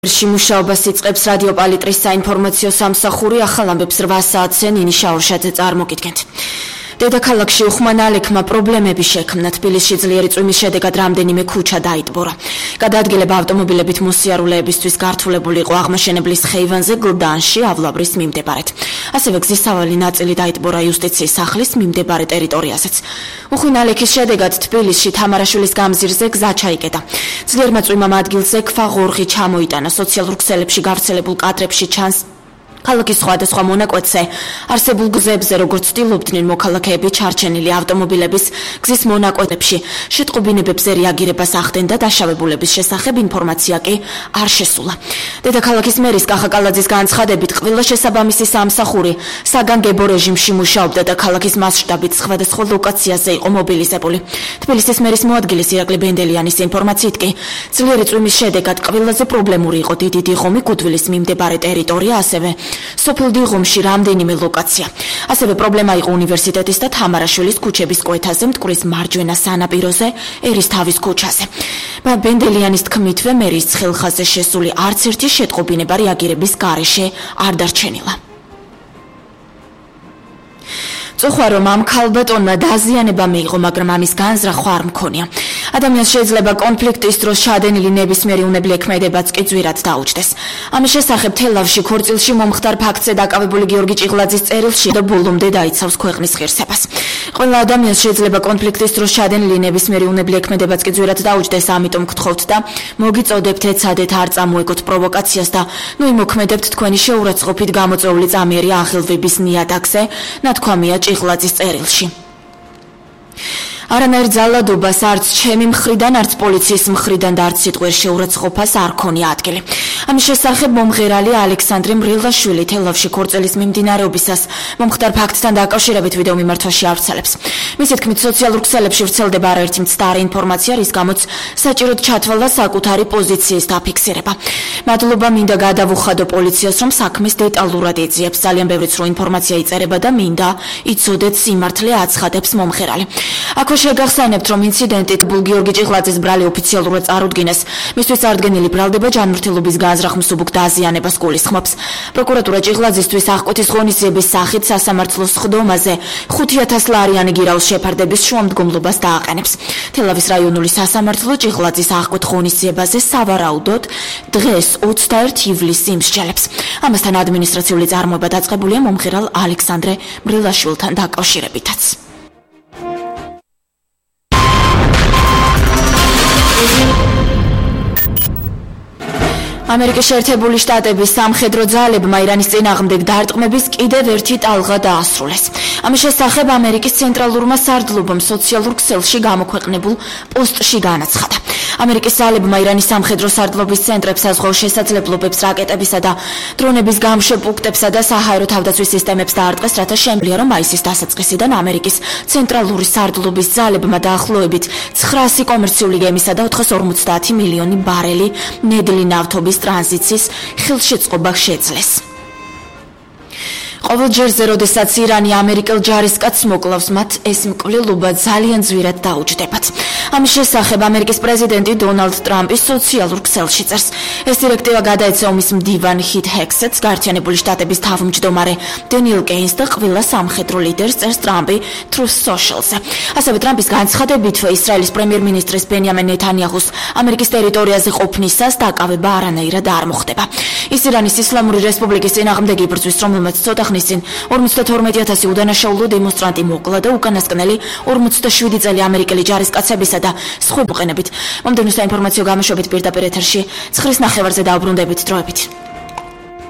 მუშაობას იწყებს რადიო პალიტრის საინფორმაციო სამსახური ახალ ამბებს 8 საათზე ნინი შაურშაძე წარმოგიდგენთ. დედაქალაქში უხმან ალექმა პრობლემები შექმნა. თბილისში ძლიერი წვიმის შედეგად რამდენიმე ქუჩა დაიტბორა. გადაადგილება ავტომობილებით მოსიარულეებისთვის გართულებული იყო აღმაშენებლის ხეივანზე გლდანში ავლაბრის მიმდებარედ. ასევე გზის სავალი ნაწილი დაიტბორა იუსტიციის სახლის მიმდებარე ტერიტორიაზეც. უხვინ ალექის შედეგად თბილისში თამარაშვილის გამზირზე გზა ჩაიკეტა. ძლიერმა წვიმამ ადგილზე ქვა-ღორღი ჩამოიტანა. სოციალურ ქსელებში გავრცელებულ კადრებში ჩანს ქალაქის სხვადასხვა მონაკვეთზე არსებულ გზებზე, როგორც ცდილობდნენ მოქალაქეები ჩარჩენილი ავტომობილების გზის მონაკვეთებში შეტყობინებებზე რეაგირებას ახდენდა დაშავებულების შესახებ ინფორმაცია კი არ შესულა. დედაქალაქის მერის კახა კალაძის განცხადებით ყველა შესაბამისი სამსახური საგანგებო რეჟიმში მუშაობდა და ქალაქის მასშტაბით სხვადასხვა ლოკაციაზე იყო მობილიზებული. თბილისის მერის მოადგილის ირაკლი ბენდელიანის ინფორმაციით კი ძლიერი წვიმის შედეგად ყველაზე პრობლემური იყო დიდი დიღომი გუდვილის მიმდებარე ტერიტორია, ასევე სოფელ დიღომში რამდენიმე ლოკაცია. ასევე პრობლემა იყო უნივერსიტეტის და თამარაშვილის ქუჩების კვეთაზე, მტკვრის მარჯვენა სანაპიროზე, ერისთავის ქუჩაზე. ბენდელიანის თქმითვე მერის ხელხაზე შესული არც ერთი შეტყობინება რეაგირების გარეშე არ დარჩენილა. წუხვა რომ ამ ქალბატონმა დაზიანება მიიღო, მაგრამ ამის განზრახვა არ მქონია. ადამიანს შეიძლება კონფლიქტის დროს ჩადენილი ნებისმიერი უნებლი ექმედებაც კი ძვირად დაუჯდეს. ამის შესახებ თელავში ქორწილში მომხდარ ფაქტზე დაკავებული გიორგი ჭიღლაძის წერილში და ბოლომდე დაიცავს ქვეყნის ღირსებას. ყველა ადამიანს შეიძლება კონფლიქტის დროს ჩადენილი ნებისმიერი უნებლი ექმედებაც კი ძვირად დაუჯდეს, ამიტომ გთხოვთ და მოგიწოდებთ ეცადეთ არ წამოეგოთ პროვოკაციას და ნუ იმოქმედებთ თქვენი შეურაცხყოფით გამოწვეული წამიერი აღელვების ნიადაგზე, ნათქვამია ჭიღლაძის წერილში. არანაირ ძალადობას არც ჩემი მხრიდან, არც პოლიციის მხრიდან და არც სიტყვიერ შეურაცხყოფას არ ქონია ადგილი. ამის შესახებ მომღერალი ალექსანდრე მრილაშვილი თელავში ქორწილის მიმდინარეობისას მომხდარ ფაქტთან დაკავშირებით ვიდეო მიმართვაში ავრცელებს. მისი თქმით, სოციალურ ქსელებში ვრცელდება არაერთი მცდარი ინფორმაცია, რის გამოც საჭიროდ ჩათვალა საკუთარი პოზიციის დაფიქსირება. მადლობა მინდა გადავუხადო პოლიციას, რომ საქმეს დეტალურად ეძიებს. ძალიან ბევრი ცრუ ინფორმაცია იწერება და მინდა იცოდეთ სიმართლე, აცხადებს მომღერალი. აქვე შეგახსენებთ, რომ ინციდენტით გიორგი ჭიღლაძის ბრალი ოფიციალურად წარუდგინეს. მისთვის წარდგენილი ბრალდება ჯანმრთელობის განზრახვის უბუქ დაზიანებას გულისხმობს. პროკურატურა ჭიღლაძისთვის აღკვეთის ღონისძიების სახით სასამართლოს სხდომაზე 5,000 ლარიანი გირაოს შეფარდების შუამდგომლობას დააყენებს. თელავის რაიონული სასამართლო ჭიღლაძის აღკვეთ ღონისძიებაზე სავარაუდოდ დღეს 21 ივლისს იმსჯელებს. ამასთან ადმინისტრაციული წარმოება დაწყებულია მომღერალ ალექსანდრე მრილაშვილთან დაკავშირებითაც. ამერიკის შეერთებული შტატების სამხედრო ძალებმა ირანის წინააღმდეგ დარტყმების კიდევ ერთი ტალღა დაასრულეს. ამის შესახებ ამერიკის ცენტრალურმა სარდლობამ სოციალურ ქსელში გამოქვეყნებულ პოსტში განაცხადა. ამერიკის ძალებმა ირანის სამხედრო სარდლობის ცენტრებს, საზღვაო შესაძლებლობებს, რაკეტებისა და დრონების გამშვებ პუნქტებსა და საჰაერო თავდაცვის სისტემებს დაარტყეს, რათა შემიძლია, რომ მაისის დასაწყისიდან ამერიკის ცენტრალური სარდლობის ძალებმა დაახლოებით 900 კომერციული გემისა და 450 მილიონი ბარელი ნედლი ნავთობის ტრანზიციის ხელშეწყობა შეძლეს. ყოველ ჯერზე, როდესაც ირანი ამერიკელ ჯარისკაცს მოკლავს, მათ ეს მკვლელობა ძალიან ძვირად დაუჯდებათ. ამის შესახებ ამერიკის პრეზიდენტი დონალდ ტრამპი სოციალურ ქსელში წერს. ეს დირექტივა გადაეცა ომის მდივან ჰით ჰექსეტს, გაერთიანებული შტატების თავმჯდომარე დენიელ კეინს და ყველა სამხედრო ლიდერს, წერს ტრამპი Truth Social-ზე. ასევე ტრამპის განცხადებითვე ისრაელის პრემიერ-მინისტრის ბენიამინ ნეთანიაჰუს ამერიკის ტერიტორიაზე ყოფნისას დაკავება არანაირად არ მოხდება. ის ირანის ისლამური რესპუბლიკის წინააღმდეგ იბრძვის, რომელმაც ცოტა ხნის წინ 52,000 უდანაშაულო დემონსტრანტი მოკლა და უკანასკნელი 47 წელი ამერიკელი ჯარისკაცებისა და სხვა მოყენებით. მომდევნო საინფორმაციო გამოშვებით პირდაპირ ეთერში 9:30 დაუბრუნდებით დროებით.